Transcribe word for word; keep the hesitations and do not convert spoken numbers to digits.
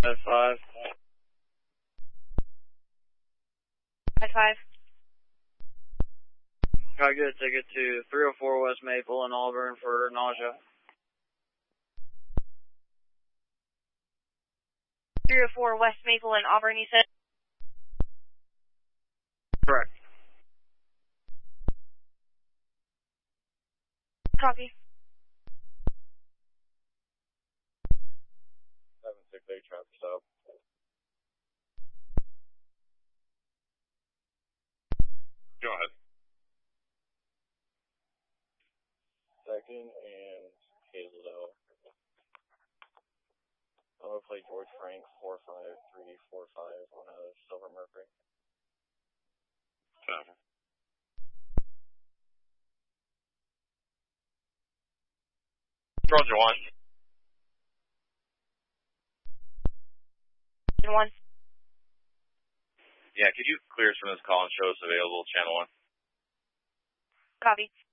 At five. At five. Can I get a ticket to three oh four West Maple in Auburn for nausea? three oh four West Maple in Auburn, you said? Correct. Copy. seven six eight traffic stop. Go ahead. Second and Hazeldale. I'm going to play George Frank four five three four five on a Silver Mercury. Copy. Roger one. One. Yeah, could you clear us from this call and show us available channel one? Copy.